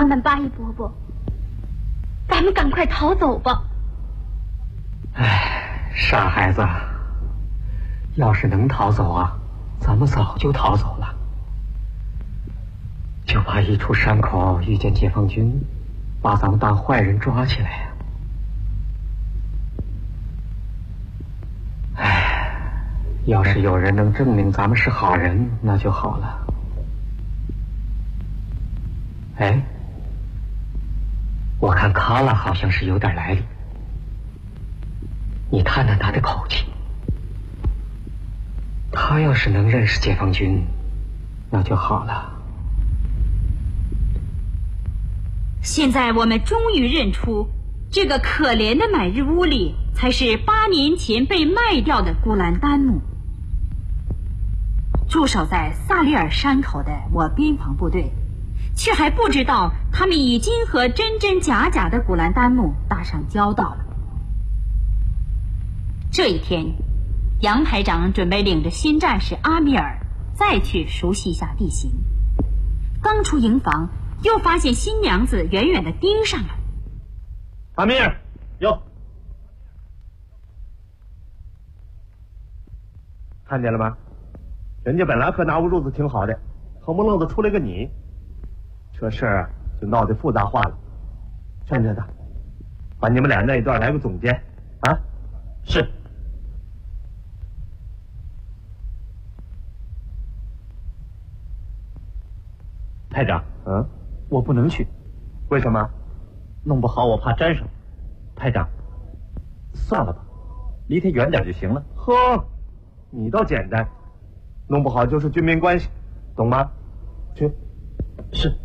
他们八姨伯伯，咱们赶快逃走吧。 哎，傻孩子，要是能逃走啊，咱们早就逃走了。就怕一出山口遇见解放军，把咱们当坏人抓起来呀。哎，要是有人能证明咱们是好人，那就好了。哎，我看卡拉好像是有点来历，你看看他的口气，他要是能认识解放军，那就好了。 现在我们终于认出，这个可怜的买日乌里才是8年前被卖掉的古兰丹姆。驻守在萨利尔山口的我边防部队，却还不知道他们已经和真真假假的古兰丹姆打上交道了。这一天，杨排长准备领着新战士阿米尔再去熟悉一下地形。刚出营房，又发现新娘子远远地盯上了。 阿米尔，哟，看见了吗？人家本来和拿乌褥子挺好的，好不愣子出来个你，这事儿就闹得复杂化了。趁着的，把你们俩那一段来个总结啊。是。 排长， 我不能去。为什么？ 弄不好我怕沾上。排长，算了吧，离他远点就行了。 呵，你倒简单，弄不好就是军民关系，懂吗？去。 是。